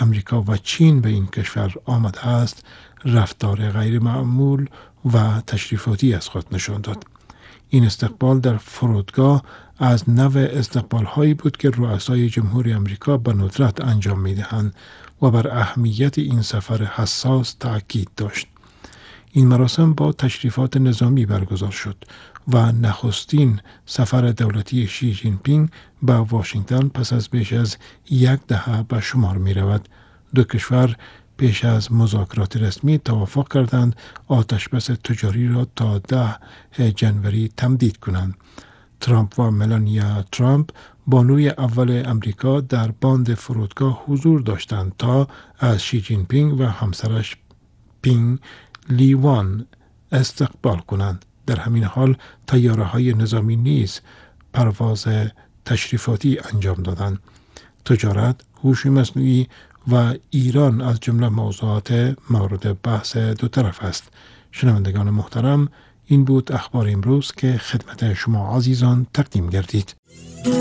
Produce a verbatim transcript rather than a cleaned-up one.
امریکا و چین به این کشور آمده است رفتار غیر معمول و تشریفاتی از خود نشان داد. این استقبال در فرودگاه از نوع استقبال هایی بود که رؤسای جمهوری امریکا به ندرت انجام می دهند و بر اهمیت این سفر حساس تأکید داشت. این مراسم با تشریفات نظامی برگزار شد و نخستین سفر دولتی شی جین پینگ به واشنگتن پس از بیش از یک دهه به شمار می رود. دو کشور پیش از مذاکرات رسمی توافق کردند آتشبس تجاری را تا ده ژانویه تمدید کنند. ترامپ و ملانیا ترامپ بانوی اول امریکا در باند فرودگاه حضور داشتند تا از شی جین پینگ و همسرش پینگ لی وان استقبال کنند. در همین حال طیاره های نظامی نیز پرواز تشریفاتی انجام دادند. تجارت، هوش مصنوعی و ایران از جمله موضوعات مورد بحث دو طرف است. شنوندگان محترم، این بود اخبار امروز که خدمت شما عزیزان تقدیم گردید.